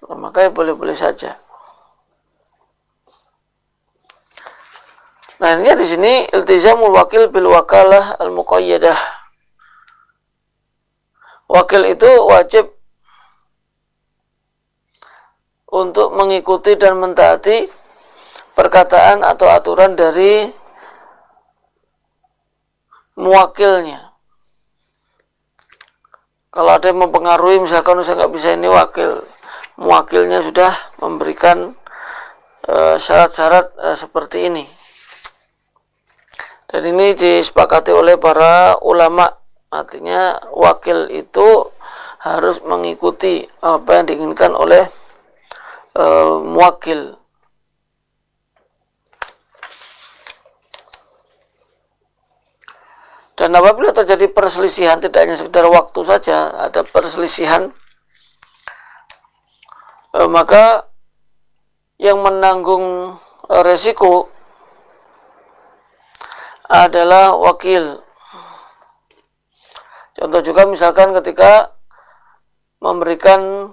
maka boleh-boleh saja. Nah, intinya di sini iltizamul wakil bil wakalah al muqayyadah. Wakil itu wajib untuk mengikuti dan mentaati perkataan atau aturan dari muwakilnya. Kalau ada yang mempengaruhi, misalkan saya nggak bisa ini wakil, muwakilnya sudah memberikan syarat-syarat seperti ini. Dan ini disepakati oleh para ulama. Artinya wakil itu harus mengikuti apa yang diinginkan oleh muwakil. Dan apabila terjadi perselisihan, tidak hanya sekedar waktu saja, ada perselisihan, maka yang menanggung resiko adalah wakil. Contoh juga misalkan ketika memberikan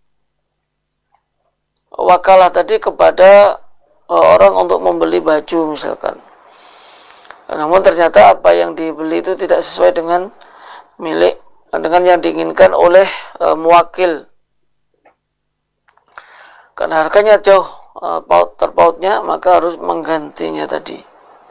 wakalah tadi kepada orang untuk membeli baju misalkan. Namun ternyata apa yang dibeli itu tidak sesuai dengan yang diinginkan oleh muwakil. Karena harganya jauh terpautnya, maka harus menggantinya tadi.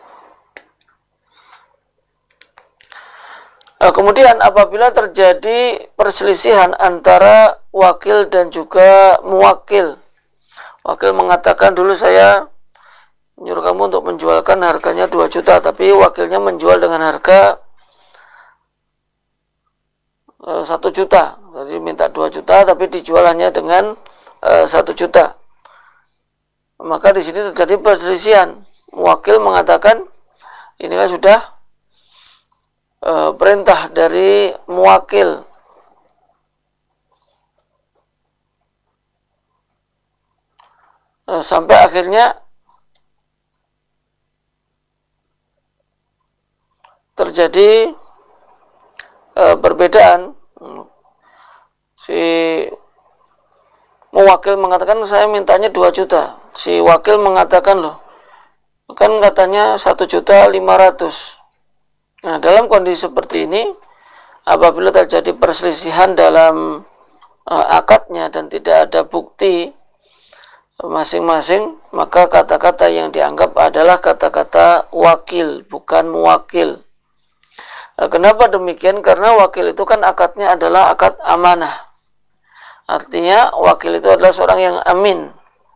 Kemudian apabila terjadi perselisihan antara wakil dan juga muwakil, wakil mengatakan dulu saya nyuruh kamu untuk menjualkan harganya 2 juta, tapi wakilnya menjual dengan harga 1 juta. Jadi minta 2 juta tapi dijual hanya dengan 1 juta. Maka di sini terjadi perselisihan. Wakil mengatakan ini kan sudah perintah dari muwakil. Sampai akhirnya terjadi perbedaan. Si muwakil mengatakan saya mintanya 2 juta. Si wakil mengatakan loh, kan katanya 1.500.000. Nah, dalam kondisi seperti ini, apabila terjadi perselisihan dalam akadnya dan tidak ada bukti masing-masing, maka kata-kata yang dianggap adalah kata-kata wakil, bukan muwakil. Kenapa demikian? Karena wakil itu kan akadnya adalah akad amanah. Artinya wakil itu adalah seorang yang amin.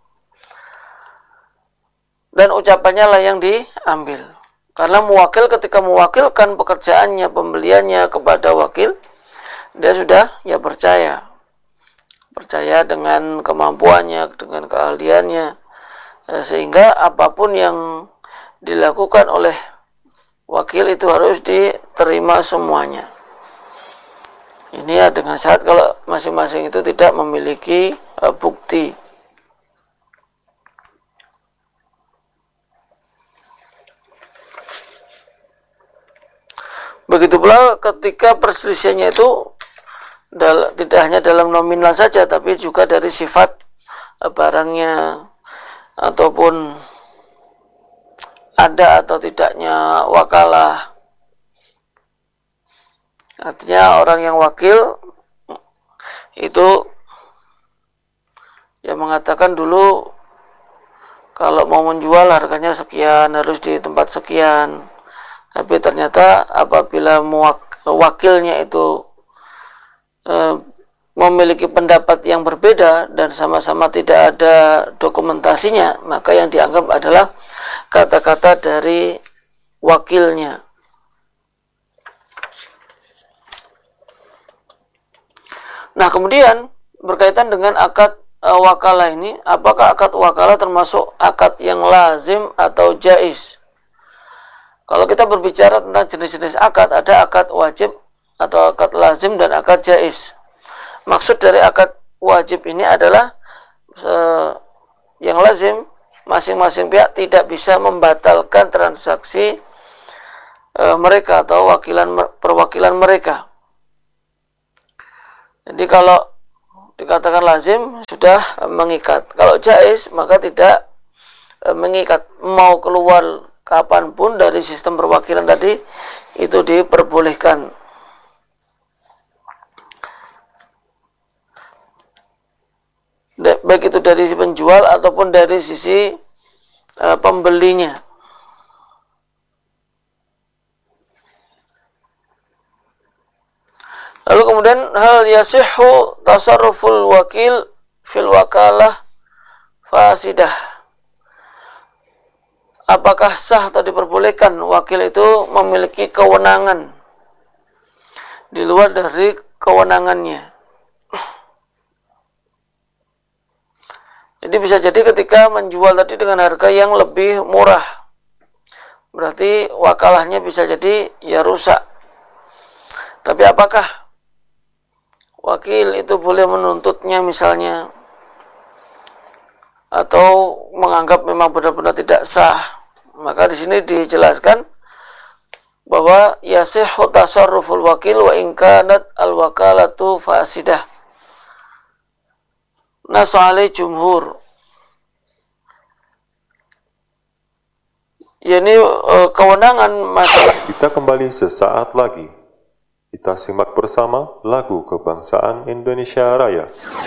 Dan ucapannya lah yang diambil. Karena muwakil ketika mewakilkan pekerjaannya, pembeliannya kepada wakil, dia sudah percaya dengan kemampuannya, dengan keahliannya, sehingga apapun yang dilakukan oleh wakil itu harus diterima semuanya. Ini ya dengan syarat kalau masing-masing itu tidak memiliki bukti. Begitu pula ketika perselisihannya itu tidak hanya dalam nominal saja, tapi juga dari sifat barangnya, ataupun ada atau tidaknya wakalah. Artinya orang yang wakil itu yang mengatakan dulu kalau mau menjual harganya sekian, harus di tempat sekian. Tapi ternyata apabila wakilnya itu memiliki pendapat yang berbeda dan sama-sama tidak ada dokumentasinya, maka yang dianggap adalah kata-kata dari wakilnya. Nah, kemudian berkaitan dengan akad wakalah ini, apakah akad wakalah termasuk akad yang lazim atau jaiz? Kalau kita berbicara tentang jenis-jenis akad, ada akad wajib atau akad lazim dan akad jaiz. Maksud dari akad wajib ini adalah yang lazim, masing-masing pihak tidak bisa membatalkan transaksi mereka atau perwakilan mereka. Jadi kalau dikatakan lazim, sudah mengikat. Kalau jais maka tidak mengikat, mau keluar kapanpun dari sistem perwakilan tadi itu diperbolehkan. Baik itu dari sisi penjual ataupun dari sisi pembelinya. Lalu kemudian hal yasihhu tasarruful wakil fil wakalah fasidah. Apakah sah atau diperbolehkan wakil itu memiliki kewenangan di luar dari kewenangannya? Jadi bisa jadi ketika menjual tadi dengan harga yang lebih murah, berarti wakalahnya bisa jadi ya rusak. Tapi apakah wakil itu boleh menuntutnya misalnya, atau menganggap memang benar-benar tidak sah? Maka di sini dijelaskan bahwa yasihhu tasarruful wakil wa in kanat al wakalatu fasidah. Nas'ali jumhur. Yani kewenangan masalah. Kita kembali sesaat lagi. Kita simak bersama lagu kebangsaan Indonesia Raya.